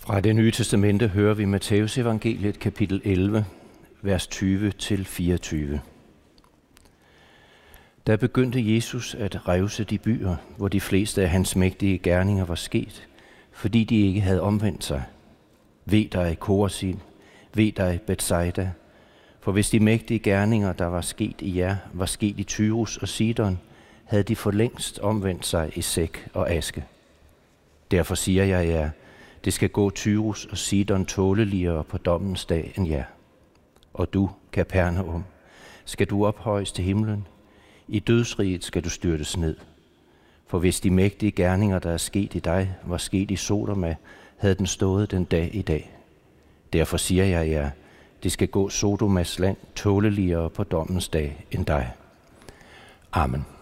Fra det nye testamente hører vi Matthæus evangeliet kapitel 11, vers 20-24. Der begyndte Jesus at revse de byer, hvor de fleste af hans mægtige gerninger var sket, fordi de ikke havde omvendt sig. Ved dig, Korazin, ved dig, Betsaida, for hvis de mægtige gerninger, der var sket i jer, var sket i Tyrus og Sidon, havde de for længst omvendt sig i sæk og aske. Derfor siger jeg jer, det skal gå Tyrus og Sidon tåleligere på dommens dag end jer. Og du, Kapernaum, skal du ophøjes til himlen. I dødsriget skal du styrtes ned. For hvis de mægtige gerninger, der er sket i dig, var sket i Sodoma, havde den stået den dag i dag. Derfor siger jeg jer, det skal gå Sodomas land tåleligere på dommens dag end dig. Amen.